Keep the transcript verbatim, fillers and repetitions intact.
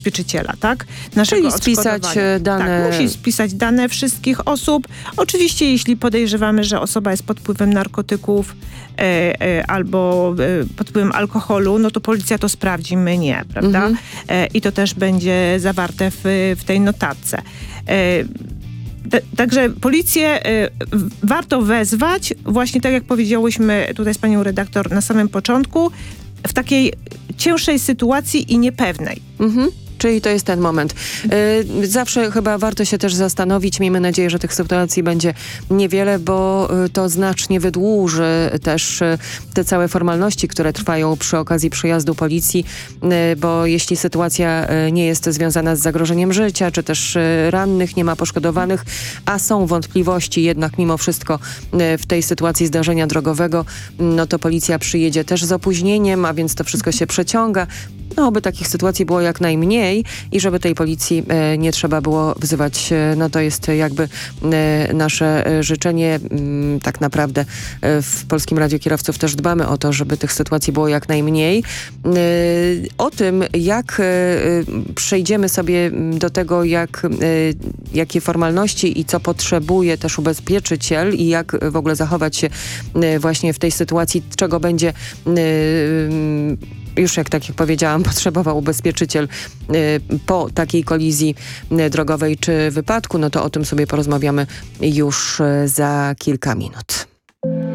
ubezpieczyciela, tak? Naszego Czyli spisać dane. Tak, musi spisać dane wszystkich osób. Oczywiście, jeśli podejrzewamy, że osoba jest pod wpływem narkotyków e, e, albo e, pod wpływem alkoholu, no to policja to sprawdzi, my nie, prawda? Mhm. E, I to też będzie zawarte w, w tej notatce. E, t- także policję e, warto wezwać, właśnie tak jak powiedziałyśmy tutaj z panią redaktor na samym początku, w takiej cięższej sytuacji i niepewnej. Mhm. Czyli to jest ten moment. Yy, zawsze chyba warto się też zastanowić. Miejmy nadzieję, że tych sytuacji będzie niewiele, bo yy, to znacznie wydłuży też yy, te całe formalności, które trwają przy okazji przyjazdu policji, yy, bo jeśli sytuacja yy, nie jest związana z zagrożeniem życia, czy też yy, rannych, nie ma poszkodowanych, a są wątpliwości jednak mimo wszystko yy, w tej sytuacji zdarzenia drogowego, no to policja przyjedzie też z opóźnieniem, a więc to wszystko się przeciąga. No, aby takich sytuacji było jak najmniej i żeby tej policji e, nie trzeba było wzywać. E, no to jest jakby e, nasze e, życzenie. M, tak naprawdę e, w Polskim Radiu Kierowców też dbamy o to, żeby tych sytuacji było jak najmniej. E, o tym, jak e, przejdziemy sobie do tego, jak, e, jakie formalności i co potrzebuje też ubezpieczyciel i jak w ogóle zachować się e, właśnie w tej sytuacji, czego będzie e, już jak tak jak powiedziałam, potrzebował ubezpieczyciel y, po takiej kolizji y, drogowej czy wypadku, no to o tym sobie porozmawiamy już y, za kilka minut.